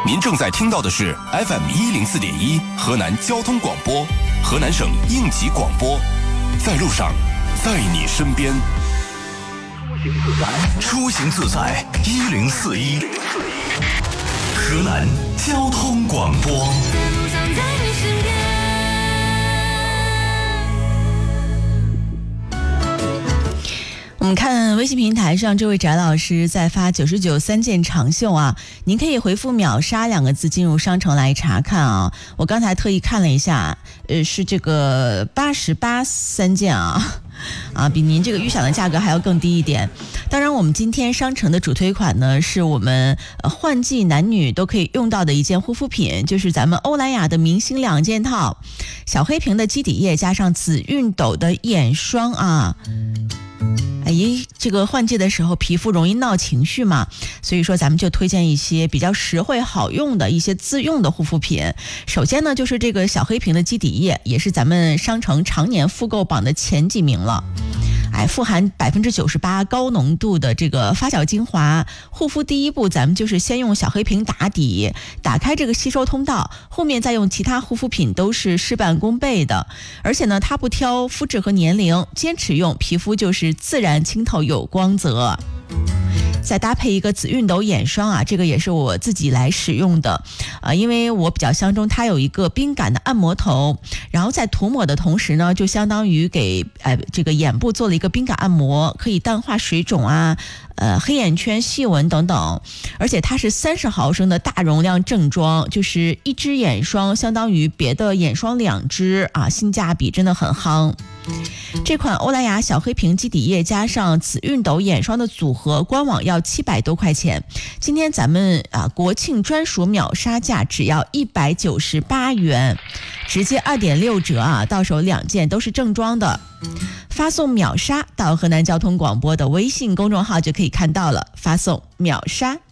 您正在听到的是 FM104.1 河南交通广播，河南省应急广播，在路上，在你身边。 出行自在1041，河南交通广播。 我们看微信平台上，这位翟老师在发99 3件长袖啊，您可以回复秒杀2个字进入商城来查看啊。我刚才特意看了一下，是这个88 3件啊，比您这个预想的价格还要更低一点。当然我们今天商城的主推款呢，是我们换季男女都可以用到的一件护肤品，就是咱们欧莱雅的明星2件套，小黑瓶的基底液加上紫熨斗的眼霜啊。这个换季的时候皮肤容易闹情绪嘛，所以说咱们就推荐一些比较实惠好用的一些自用的护肤品。首先呢，就是这个小黑瓶的基底液，也是咱们商城常年复购榜的前几名了。富含98%高浓度的这个发酵精华，护肤第一步咱们就是先用小黑瓶打底，打开这个吸收通道，后面再用其他护肤品都是事半功倍的。而且呢，它不挑肤质和年龄，坚持用皮肤就是自然清透有光泽。再搭配一个紫熨斗眼霜啊，这个也是我自己来使用的因为我比较相中它有一个冰感的按摩头，然后在涂抹的同时呢，就相当于给这个眼部做了一个冰感按摩，可以淡化水肿啊黑眼圈细纹等等。而且它是30毫升的大容量正装，就是一支眼霜相当于别的眼霜2支啊，性价比真的很夯。这款欧莱雅小黑瓶基底液加上紫熨斗眼霜的组合，官网要700多块钱。今天咱们国庆专属秒杀价只要198元，直接2.6折啊！到手2件都是正装的。发送秒杀到河南交通广播的微信公众号就可以看到了，发送秒杀。